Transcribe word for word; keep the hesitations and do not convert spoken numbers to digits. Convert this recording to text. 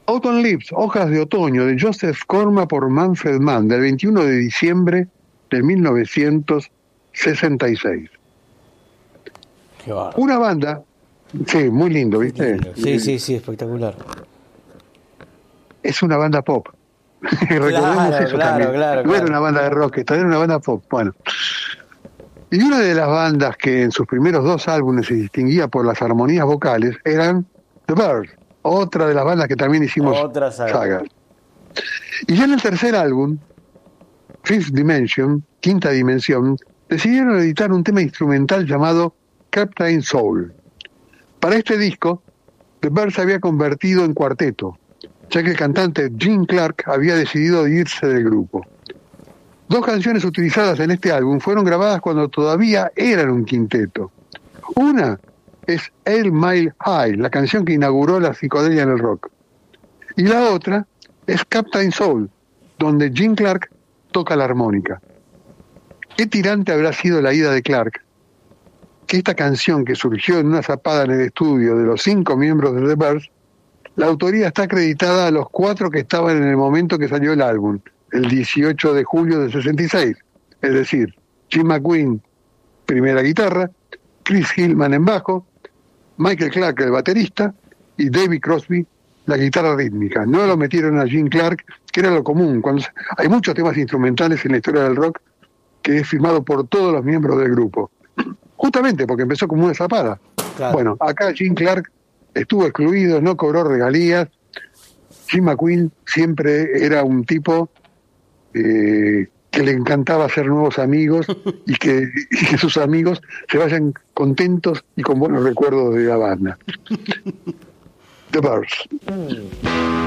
Autumn Leaves, Hojas de Otoño, de Joseph Korma por Manfred Mann, del veintiuno de diciembre de mil novecientos sesenta y seis. Qué bárbaro. Una banda, sí, muy lindo, ¿viste? Lindo. Sí, sí, sí, espectacular. Es una banda pop. Recordemos Claro, eso claro, también. claro, No era claro. una banda de rock, esta era una banda pop. Bueno. Y una de las bandas que en sus primeros dos álbumes se distinguía por las armonías vocales eran The Byrds, otra de las bandas que también hicimos Otra saga. sagas. Y ya en el tercer álbum, Fifth Dimension, Quinta Dimensión, decidieron editar un tema instrumental llamado Captain Soul. Para este disco, The Byrds se había convertido en cuarteto, ya que el cantante Gene Clark había decidido irse del grupo. Dos canciones utilizadas en este álbum fueron grabadas cuando todavía eran un quinteto. Una es Eight Mile High, la canción que inauguró la psicodelia en el rock. Y la otra es Captain Soul, donde Gene Clark toca la armónica. ¿Qué tirante habrá sido la ida de Clark? Que esta canción, que surgió en una zapada en el estudio de los cinco miembros de The Byrds, la autoría está acreditada a los cuatro que estaban en el momento que salió el álbum, el dieciocho de julio del sesenta y seis, es decir, Jim McQueen, primera guitarra, Chris Hillman en bajo, Michael Clark, el baterista, y David Crosby, la guitarra rítmica. No lo metieron a Gene Clark, que era lo común. Cuando se... Hay muchos temas instrumentales en la historia del rock que es firmado por todos los miembros del grupo, justamente porque empezó como una zapada. Claro. Bueno, acá Gene Clark estuvo excluido, no cobró regalías. Jim McQueen siempre era un tipo eh, que le encantaba hacer nuevos amigos y que, y que sus amigos se vayan contentos y con buenos recuerdos de la banda. The Byrds.